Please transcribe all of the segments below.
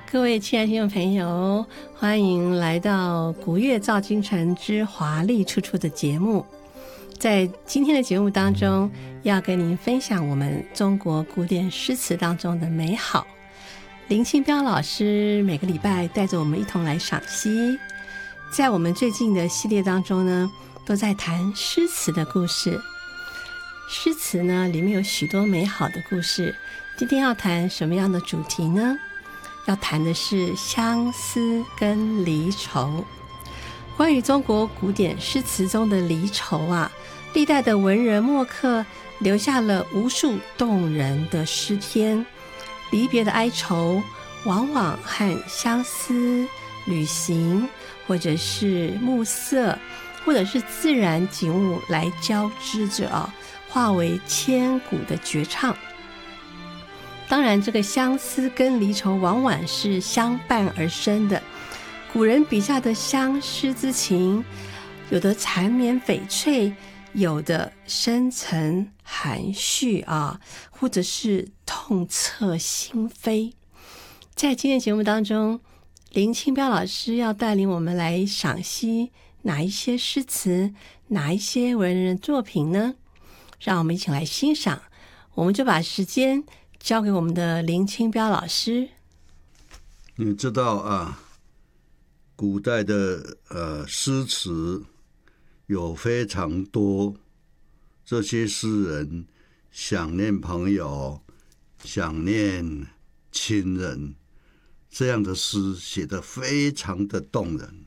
各位亲爱的听众朋友，欢迎来到古乐造京城之华丽处处的节目。在今天的节目当中，要跟您分享我们中国古典诗词当中的美好。林清标老师每个礼拜带着我们一同来赏析。在我们最近的系列当中呢，都在谈诗词的故事。诗词呢，里面有许多美好的故事。今天要谈什么样的主题呢？要谈的是相思跟离愁。关于中国古典诗词中的离愁啊，历代的文人墨客留下了无数动人的诗篇。离别的哀愁往往和相思、旅行，或者是暮色，或者是自然景物来交织着化为千古的绝唱。当然，这个相思跟离愁往往是相伴而生的。古人笔下的相思之情，有的缠绵悱恻，有的深沉含蓄或者是痛彻心扉。在今天节目当中，林清标老师要带领我们来赏析哪一些诗词，哪一些文人的作品呢？让我们一起来欣赏。我们就把时间交给我们的林清标老师。 你知道古代的诗词有非常多，这些诗人想念朋友，想念亲人，这样的诗写得非常的动人。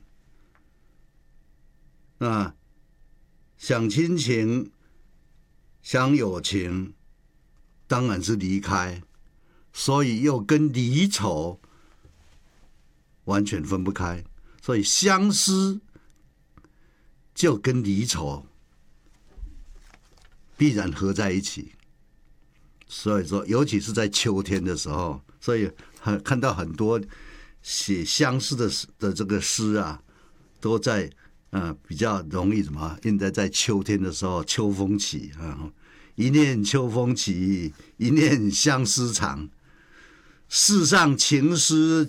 那想亲情，想友情，当然是离开，所以又跟离愁完全分不开，所以相思就跟离愁必然合在一起。所以说，尤其是在秋天的时候，所以看到很多写相思的这个诗啊，都在比较容易应该在秋天的时候，秋风起一念秋风起，一念相思长。世上情诗